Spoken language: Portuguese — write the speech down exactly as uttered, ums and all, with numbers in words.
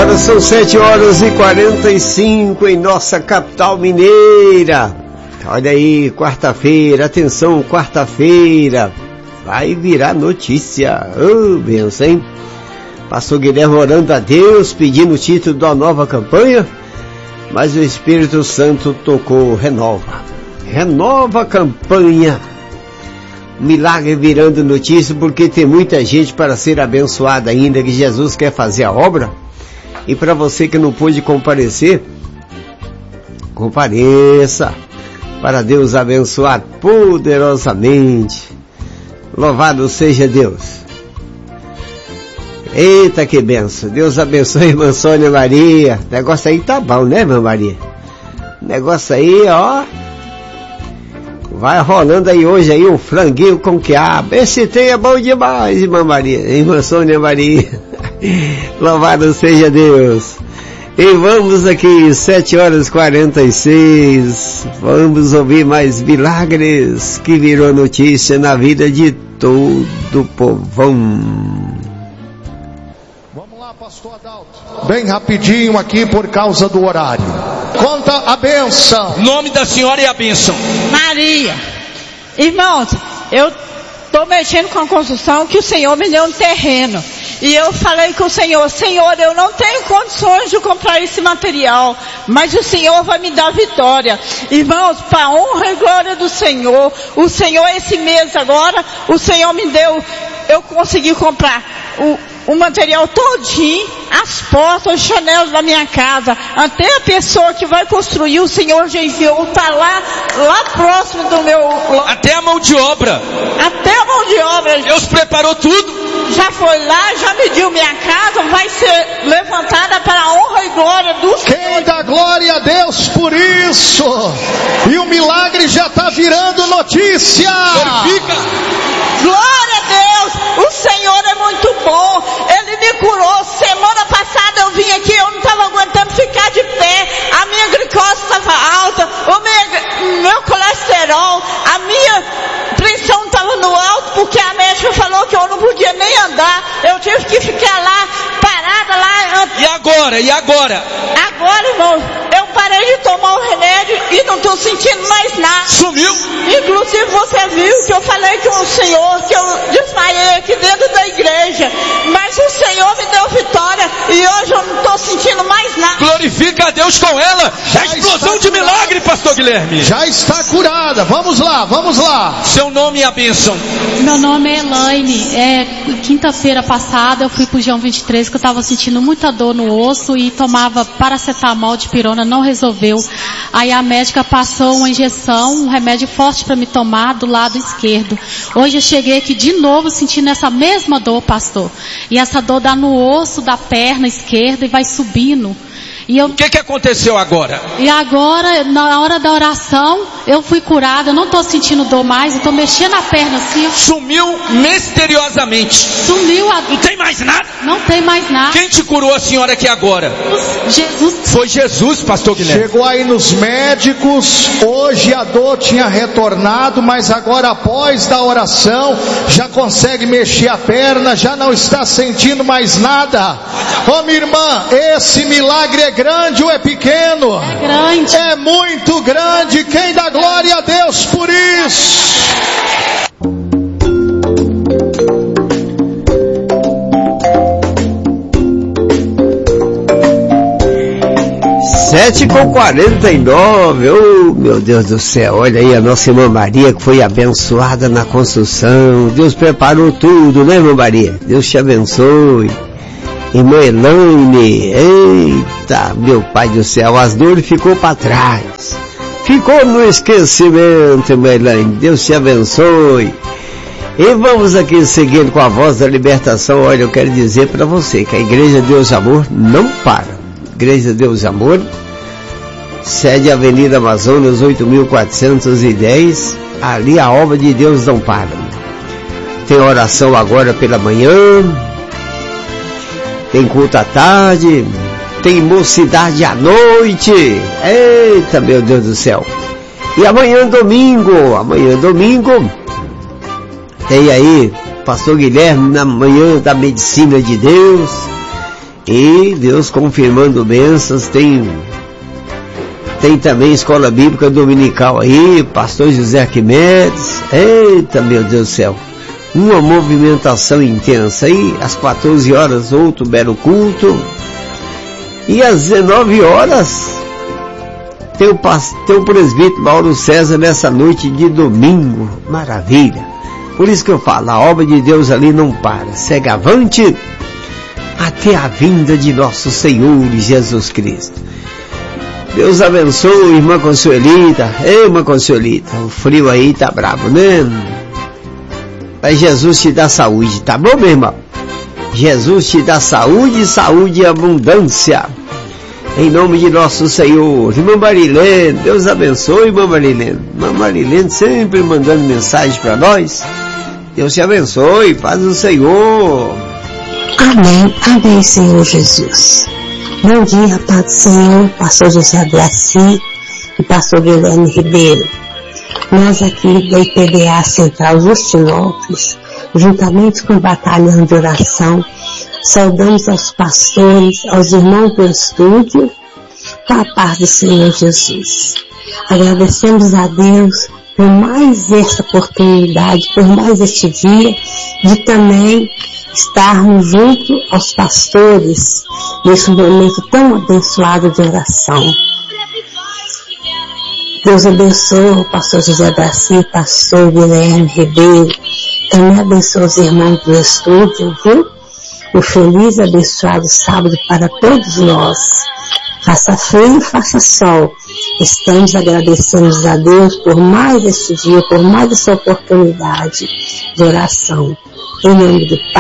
Agora são sete horas e quarenta e cinco em nossa capital mineira. Olha aí, quarta-feira, atenção, quarta-feira. Vai virar notícia. Oh, benção, hein? Pastor Guilherme orando a Deus, pedindo o título da nova campanha, mas o Espírito Santo tocou, renova. Renova a campanha. Milagre virando notícia, porque tem muita gente para ser abençoada ainda, que Jesus quer fazer a obra. E para você que não pôde comparecer, compareça, para Deus abençoar poderosamente. Louvado seja Deus. Eita, que benção. Deus abençoe a irmã Sônia Maria. O negócio aí tá bom, né, irmã Maria? O negócio aí, ó, vai rolando aí hoje aí um franguinho com quiabo. Esse trem é bom demais, irmã Maria, irmã Sônia Maria. Louvado seja Deus. E vamos aqui, sete horas e quarenta e seis. Vamos ouvir mais milagres que virou notícia na vida de todo o povão. Vamos lá, pastor Adalto. Bem rapidinho aqui por causa do horário. Conta a bênção. Nome da senhora e a bênção. Maria. Irmãos, eu estou mexendo com a construção que o Senhor me deu um terreno. E eu falei com o Senhor, Senhor, eu não tenho condições de comprar esse material, mas o Senhor vai me dar vitória. Irmãos, para a honra e glória do Senhor, o Senhor esse mês agora, o Senhor me deu, eu consegui comprar o, o material todinho, as portas, os chanéis da minha casa, até a pessoa que vai construir, o Senhor já enviou, está lá, lá próximo do meu... Até a mão de obra. Até a mão de obra. Deus preparou tudo. Já foi lá, já mediu minha casa, vai ser levantada para a honra e glória do Senhor. Quem dá glória a Deus por isso? E o milagre já está virando notícia. Glorifica. Glória a Deus, o Senhor é muito bom, Ele me curou. Semana passada eu vim aqui, eu não estava aguentando ficar de pé, a minha glicose estava alta, o meu, meu colesterol, a minha pressão estava no alto, porque a médica falou que eu não podia nem andar, eu tive que ficar lá, parada lá. E agora, e agora? Agora, irmão, eu parei de tomar o remédio e não estou sentindo mais nada. Sumiu? Inclusive você viu que eu falei com o Senhor, que eu desmaiei aqui dentro da igreja, mas o Senhor me deu vitória e hoje eu não estou sentindo mais nada. Glorifica a Deus com ela. Já a explosão de milagre, pastor Guilherme. Já está curada. Vamos lá, vamos lá. Seu nome e a bênção. Meu nome é Elaine. É, quinta-feira passada eu fui pro João vinte e três, que eu estava sentindo muita dor no osso e tomava paracetamol de pirona, não resolveu. Aí a médica passou uma injeção, um remédio forte para me tomar do lado esquerdo. Hoje eu cheguei aqui de novo sentindo essa mesma dor, pastor. E essa dor dá no osso da perna esquerda e vai subindo. E eu... O que que aconteceu agora? E agora, na hora da oração, eu fui curada, eu não estou sentindo dor mais, eu estou mexendo a perna assim. Sumiu misteriosamente. Sumiu a... Não tem mais nada? Não tem mais nada. Quem te curou a senhora aqui agora? Jesus. Foi Jesus, pastor Guilherme. Chegou aí nos médicos, hoje a dor tinha retornado, mas agora após da oração, já consegue mexer a perna, já não está sentindo mais nada. Ô oh, minha irmã, esse milagre é grande ou é pequeno? É grande. É muito grande. Quem dá glória a Deus por isso? Sete com quarenta e nove. Oh, meu Deus do céu. Olha aí a nossa irmã Maria, que foi abençoada na construção. Deus preparou tudo, né, irmã Maria? Deus te abençoe. Irmã Elaine, eita, meu pai do céu, as dores ficou para trás. Ficou no esquecimento, irmã Elaine. Deus te abençoe. E vamos aqui seguindo com a voz da libertação. Olha, eu quero dizer para você que a Igreja Deus Amor não para. Igreja Deus Amor, sede Avenida Amazonas oito mil quatrocentos e dez, ali a obra de Deus não para. Tem oração agora pela manhã, tem culto à tarde, tem mocidade à noite. Eita, meu Deus do céu. E amanhã domingo, amanhã domingo, tem aí Pastor Guilherme na manhã da medicina de Deus. E Deus confirmando bênçãos, tem, tem também escola bíblica dominical aí, pastor José Arquimedes. Eita, meu Deus do céu, uma movimentação intensa aí. Às quatorze horas outro belo culto, e às dezenove horas tem o, tem o presbítero Mauro César nessa noite de domingo. Maravilha. Por isso que eu falo, a obra de Deus ali não para, segue avante até a vinda de nosso Senhor Jesus Cristo. Deus abençoe, irmã Consuelita. Ei, irmã Consuelita, o frio aí tá bravo, né? Mas Jesus te dá saúde, tá bom, meu irmão? Jesus te dá saúde, saúde e abundância. Em nome de nosso Senhor. Irmã Marilene, Deus abençoe, irmã Marilene. Irmã Marilene sempre mandando mensagem para nós. Deus te abençoe, paz do Senhor. Amém, amém, Senhor Jesus. Bom dia, paz do Senhor, pastor José Glaci e pastor Guilherme Ribeiro. Nós aqui da I P D A Central Justinópolis, juntamente com o batalhão de oração, saudamos aos pastores, aos irmãos do estúdio, com a paz do Senhor Jesus. Agradecemos a Deus por mais essa oportunidade, por mais este dia, de também estarmos junto aos pastores nesse momento tão abençoado de oração. Deus abençoe o pastor José Braci, pastor Guilherme Ribeiro, também abençoe os irmãos do estúdio, viu? Um feliz e abençoado sábado para todos nós. Faça frio, faça sol. Estamos agradecendo a Deus por mais este dia, por mais essa oportunidade de oração. Em nome do Pai.